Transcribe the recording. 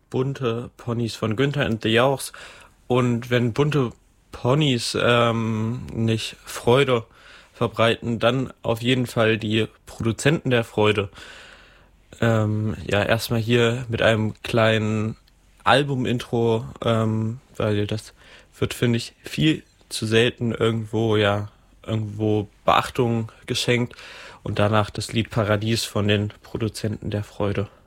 Bunte Ponys von Günther and the Jauchs. Und wenn bunte Ponys nicht Freude verbreiten, dann auf jeden Fall die Produzenten der Freude. Ja, erstmal hier mit einem kleinen Album-Intro, weil das wird, finde ich, viel zu selten irgendwo Beachtung geschenkt. Und danach das Lied Paradies von den Produzenten der Freude.